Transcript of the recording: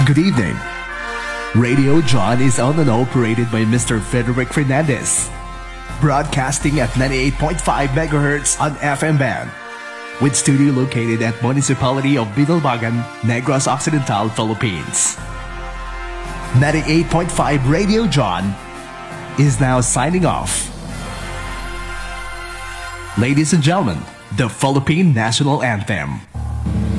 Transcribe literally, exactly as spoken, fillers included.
Good evening. Radio John is owned and operated by Mister Frederick Fernandez. Broadcasting at ninety-eight point five megahertz on F M band. With studio located at Municipality of Binalbagan, Negros Occidental, Philippines. ninety-eight point five Radio John is now signing off. Ladies and gentlemen, the Philippine National Anthem.